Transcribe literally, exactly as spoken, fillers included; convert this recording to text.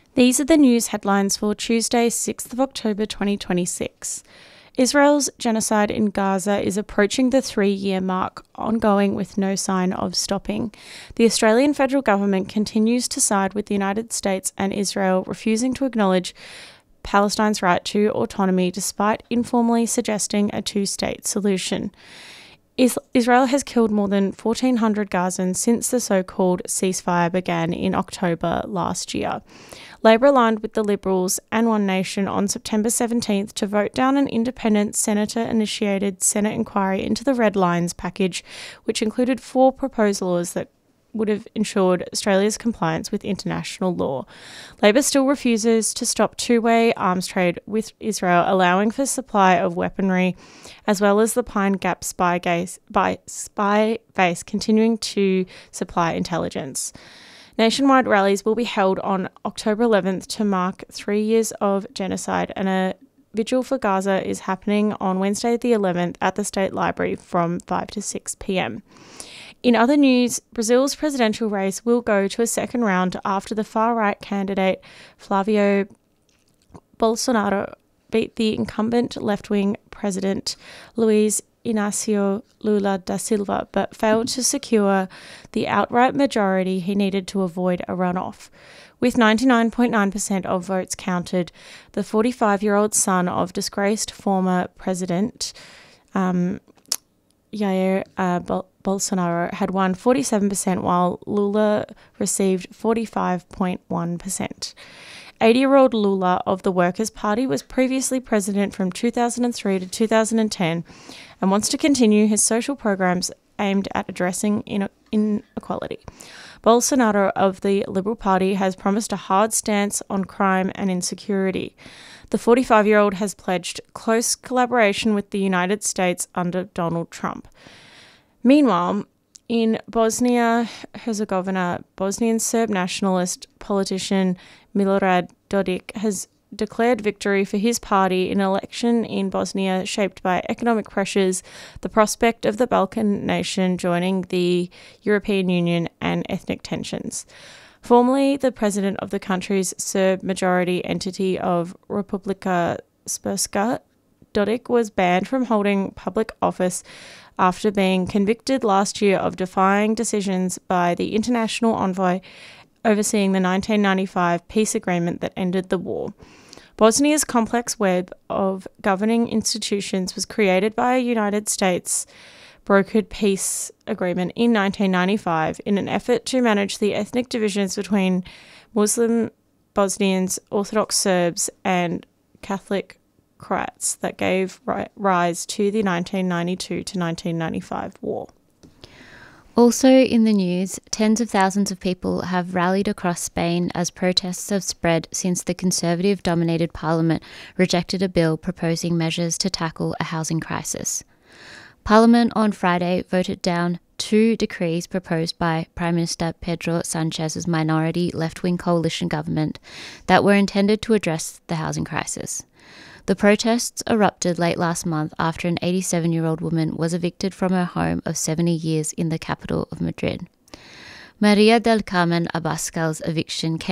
These are the news headlines for Tuesday, sixth of October twenty twenty-six. Israel's genocide in Gaza is approaching the three-year mark, ongoing with no sign of stopping. The Australian federal government continues to side with the United States and Israel, refusing to acknowledge Palestine's right to autonomy despite informally suggesting a two-state solution. Israel has killed more than fourteen hundred Gazans since the so-called ceasefire began in October last year. Labor aligned with the Liberals and One Nation on September seventeenth to vote down an independent Senator-initiated Senate inquiry into the Red Lines package, which included four proposed laws that would have ensured Australia's compliance with international law. Labor still refuses to stop two-way arms trade with Israel, allowing for supply of weaponry, as well as the Pine Gap spy, base, by spy base continuing to supply intelligence. Nationwide rallies will be held on October eleventh to mark three years of genocide, and a vigil for Gaza is happening on Wednesday the eleventh at the State Library from five to six p.m. In other news, Brazil's presidential race will go to a second round after the far-right candidate Flavio Bolsonaro beat the incumbent left-wing president Luiz Inácio Lula da Silva, but failed to secure the outright majority he needed to avoid a runoff. With ninety-nine point nine percent of votes counted, the forty-five-year-old son of disgraced former president um, Jair uh, Bol- Bolsonaro had won forty-seven percent, while Lula received forty-five point one percent. eighty-year-old Lula of the Workers' Party was previously president from two thousand three to two thousand ten and wants to continue his social programs aimed at addressing inequality. Bolsonaro of the Liberal Party has promised a hard stance on crime and insecurity. The forty-five-year-old has pledged close collaboration with the United States under Donald Trump. Meanwhile, in Bosnia-Herzegovina, Bosnian Serb nationalist politician Milorad Dodik has declared victory for his party in an election in Bosnia shaped by economic pressures, the prospect of the Balkan nation joining the European Union, and ethnic tensions. Formerly the president of the country's Serb-majority entity of Republika Srpska, Dodik was banned from holding public office after being convicted last year of defying decisions by the international envoy overseeing the nineteen ninety-five peace agreement that ended the war. Bosnia's complex web of governing institutions was created by a United States brokered peace agreement in nineteen ninety-five in an effort to manage the ethnic divisions between Muslim Bosnians, Orthodox Serbs, and Catholic Croats that gave ri- rise to the nineteen ninety-two to nineteen ninety-five war. Also in the news, tens of thousands of people have rallied across Spain as protests have spread since the Conservative-dominated parliament rejected a bill proposing measures to tackle a housing crisis. Parliament on Friday voted down two decrees proposed by Prime Minister Pedro Sanchez's minority left-wing coalition government that were intended to address the housing crisis. The protests erupted late last month after an eighty-seven-year-old woman was evicted from her home of seventy years in the capital of Madrid. Maria del Carmen Abascal's eviction came